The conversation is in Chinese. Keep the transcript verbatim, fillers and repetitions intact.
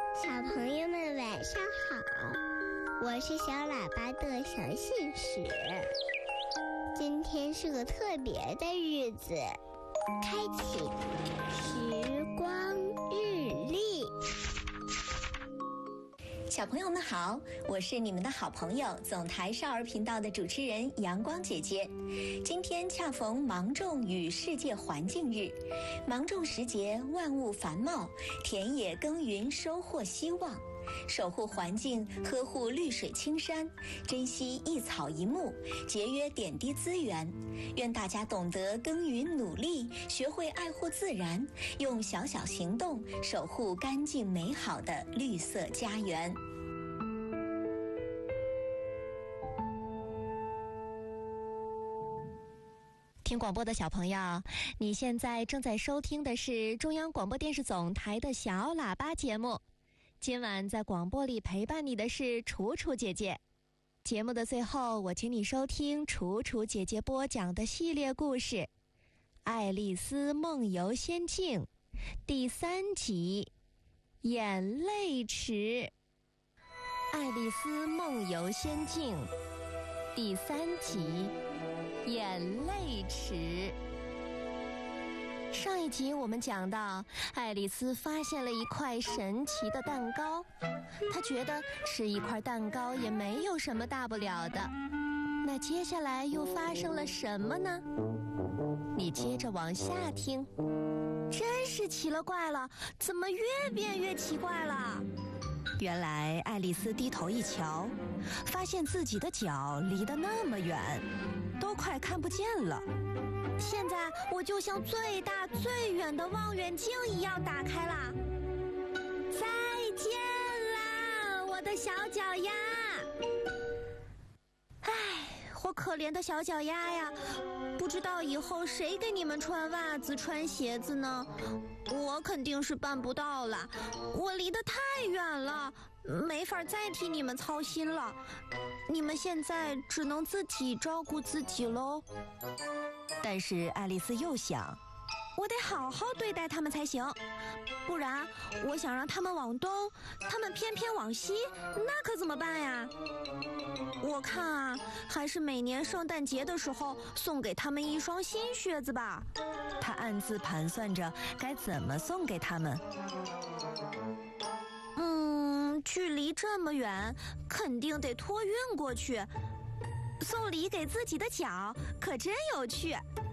小朋友们晚上好，我是小喇叭的小信使。今天是个特别的日子，开启时光日历。 小朋友们好，我是你们的好朋友总台少儿频道的主持人阳光姐姐。今天恰逢芒种与世界环境日，芒种时节万物繁茂，田野耕耘收获希望，守护环境，呵护绿水青山，珍惜一草一木，节约点滴资源。愿大家懂得耕耘努力，学会爱护自然，用小小行动守护干净美好的绿色家园。 听广播的小朋友，你现在正在收听的是中央广播电视总台的小喇叭节目。今晚在广播里陪伴你的是楚楚姐姐。节目的最后，我请你收听楚楚姐姐播讲的系列故事《爱丽丝梦游仙境》第三集《眼泪池》。爱丽丝梦游仙境第三集眼泪池。上一集我们讲到，爱丽丝发现了一块神奇的蛋糕，她觉得吃一块蛋糕也没有什么大不了的。那接下来又发生了什么呢？你接着往下听。真是奇了怪了，怎么越变越奇怪了？原来爱丽丝低头一瞧，发现自己的脚离得那么远，都快看不见了。现在我就像最大最远的望远镜一样打开啦！再见啦，我的小脚丫！唉，我可怜的小脚丫呀，不知道以后谁给你们穿袜子穿鞋子呢？我肯定是办不到了，我离得太远了，没法再替你们操心了。你们现在只能自己照顾自己喽。但是爱丽丝又想，我得好好对待他们才行，不然我想让他们往东，他们偏偏往西，那可怎么办呀？我看啊，还是每年圣诞节的时候送给他们一双新靴子吧。她暗自盘算着该怎么送给他们。嗯，距离这么远，肯定得托运过去。送礼给自己的脚，可真有趣。